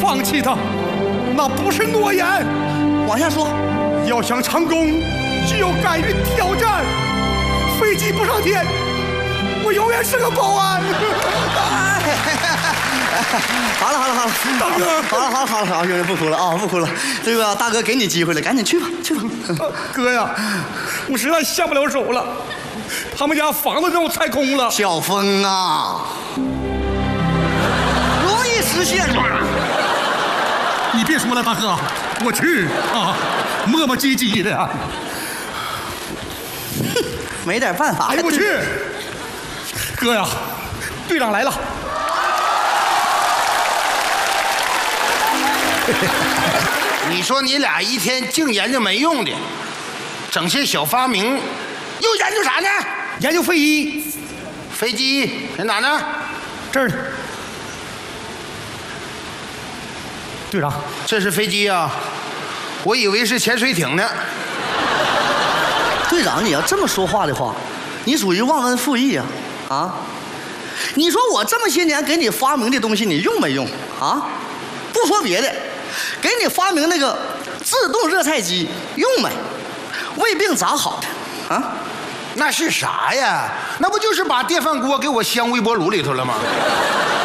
放弃的，那不是诺言。 往下说， 要想成功，只有敢于挑战。飞机不上天，我永远是个保安。 好了， 大哥， 好了，兄弟不哭了啊，不哭了。这个大哥给你机会了，赶紧去吧。 哥呀，我实在下不了手了，他们家房子让我拆空了。 小峰啊，容易实现吗？ 你别说了，大哥，我去啊，磨磨唧唧的。 没点办法。 哎呦我去！哥呀，队长来了。 你说你俩一天净研究没用的，整些小发明，又研究啥呢？ 研究飞机。 飞机在哪呢？ 这儿呢。队长， 这是飞机啊，我以为是潜水艇呢。 队长，你要这么说话的话，你属于忘恩负义啊！啊，你说我这么些年给你发明的东西，你用没用啊？不说别的，给你发明那个自动热菜机用没？胃病咋好的？啊？ 那是啥呀？那不就是把电饭锅给我镶微波炉里头了吗？